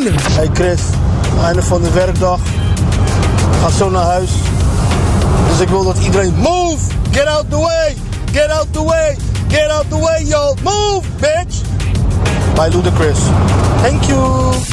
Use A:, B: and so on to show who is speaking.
A: rolling.
B: Hey Chris, einde van de werkdag. Ga zo naar huis. Dus ik wil dat iedereen move! Get out the way! Get out the way! Get out the way, yo! Move, bitch! By Ludacris. Thank you!